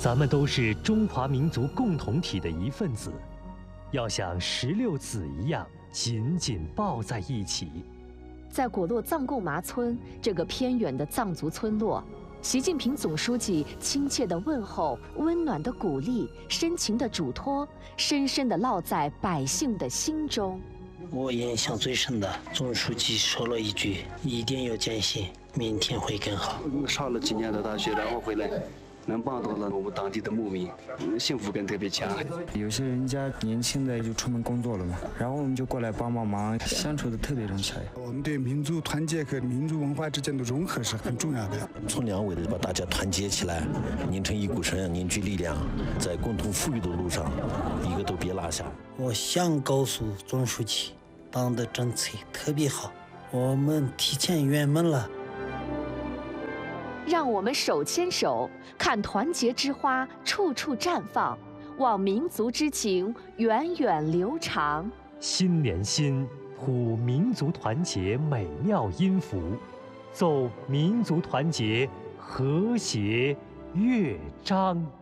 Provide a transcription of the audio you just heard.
咱们都是中华民族共同体的一份子，要像16子一样紧紧抱在一起。 在果洛藏贡麻村这个偏远的藏族村落，习近平总书记亲切的问候、温暖的鼓励、深情的嘱托，深深地烙在百姓的心中。 我印象最深的，总书记说了一句：“一定要坚信，明天会更好。” 上了几年的大学，然后回来，能帮到了我们当地的牧民，幸福感特别强。 有些人家年轻的就出门工作了嘛，然后我们就过来帮忙，相处的特别融洽。 我们对民族团结和民族文化之间的融合是很重要的。 从两位的把大家团结起来，拧成一股绳，凝聚力量，在共同富裕的路上，一个都别落下。 我想告诉总书记，党的政策特别好，我们提前圆满了。 让我们手牵手，看团结之花处处绽放，望民族之情源远流长。 心连心，谱民族团结美妙音符，奏民族团结和谐乐章。